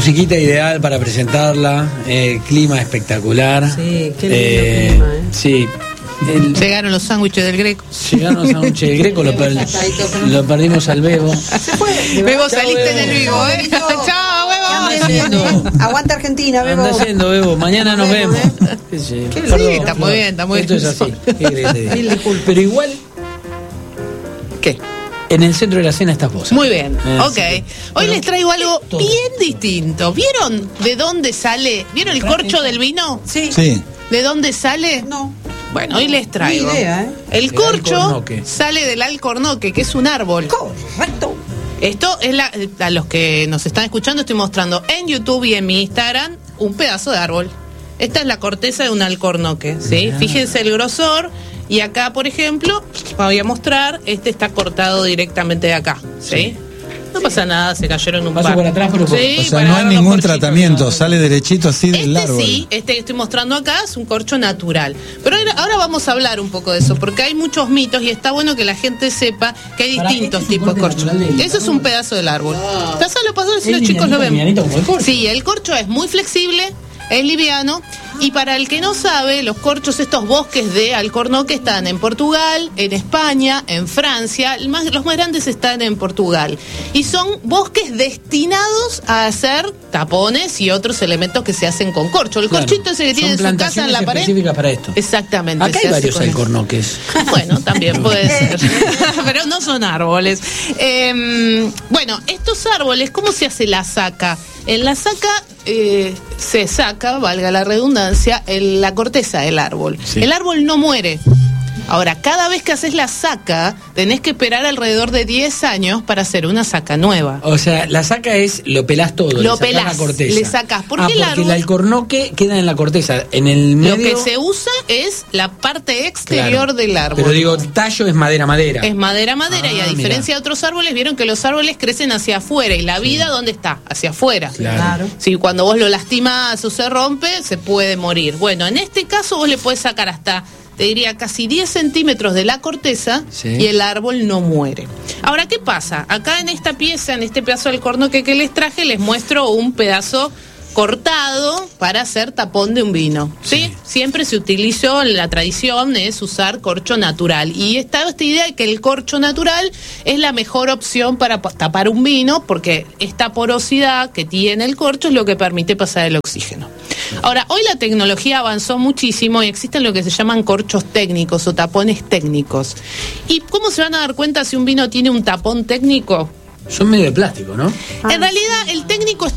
Musiquita ideal para presentarla, clima espectacular. Sí, qué lindo clima, Sí. Llegaron los sándwiches del Greco. Llegaron los sándwiches del Greco, lo perdimos al Bebo. Bebo, saliste en el vivo, ¿eh? Chao, Bebo. Aguanta Argentina, Bebo. Anda yendo, Bebo. Mañana nos vemos. Sí, está muy bien, está muy Esto bien. es así. ¿Qué querés que te diga? Pero igual, ¿Qué? en el centro de la cena estás vos. Muy bien, ok. Sí. Hoy les traigo algo bien distinto. ¿Vieron de dónde sale? ¿Vieron el corcho del vino? Sí. ¿De dónde sale? No. Bueno, hoy les traigo. Ni idea, ¿eh? El Del corcho alcornoque. sale del alcornoque, que es un árbol. Correcto. Esto es a los que nos están escuchando, estoy mostrando en YouTube y en mi Instagram un pedazo de árbol. Esta es la corteza de un alcornoque, ¿sí? Ah. Fíjense el grosor. Y acá, por ejemplo, voy a mostrar, este está cortado directamente de acá, ¿sí? No pasa nada, se cayeron un Paso par. por atrás, pero Sí, O sea, para no hay agarrar los ningún corchitos. tratamiento, sale derechito así del árbol. Sí, este que estoy mostrando acá es un corcho natural. Pero ahora vamos a hablar un poco de eso, porque hay muchos mitos y está bueno que la gente sepa que hay distintos tipos de corcho. Eso es un pedazo del árbol. Pásalo, si los chicos lo ven. Livianito como el corcho. Sí, el corcho es muy flexible, es liviano. Y para el que no sabe, los corchos, estos bosques de alcornoque están en Portugal, en España, en Francia. Los más grandes están en Portugal. Y son bosques destinados a hacer tapones y otros elementos que se hacen con corcho. El Claro. corchito ese que tiene en su casa en la pared. Específicas para esto. Exactamente. Acá se hay hace varios con eso. alcornoques. Bueno, también puede ser. Pero no son árboles. Bueno, estos árboles, ¿cómo se hace la saca? En la saca se saca, valga la redundancia, la corteza del árbol. Sí. El árbol no muere. Ahora, cada vez que haces la saca, tenés que esperar alrededor de 10 años para hacer una saca nueva. O sea, la saca es, lo pelás todo, Lo le sacás pelás, la corteza. le sacás. ¿Por qué porque el árbol? el alcornoque queda en la corteza, en el medio. Lo que se usa es la parte exterior Claro. del árbol. Pero digo, el tallo es madera. Es madera, y a diferencia de otros árboles, vieron que los árboles crecen hacia afuera y la vida, ¿dónde está? Hacia afuera. Claro. Si cuando vos lo lastimás o se rompe, se puede morir. Bueno, en este caso vos le podés sacar hasta, te diría, casi 10 centímetros de la corteza y el árbol no muere. Ahora, ¿qué pasa? Acá en esta pieza, en este pedazo del alcornoque que les traje, les muestro un pedazo cortado para hacer tapón de un vino, ¿sí? Siempre se utilizó, la tradición es usar corcho natural, y estaba esta idea de que el corcho natural es la mejor opción para tapar un vino, porque esta porosidad que tiene el corcho es lo que permite pasar el oxígeno. Ahora, hoy la tecnología avanzó muchísimo y existen lo que se llaman corchos técnicos o tapones técnicos. ¿Y cómo se van a dar cuenta si un vino tiene un tapón técnico? Son medio de plástico, ¿no? En realidad, el técnico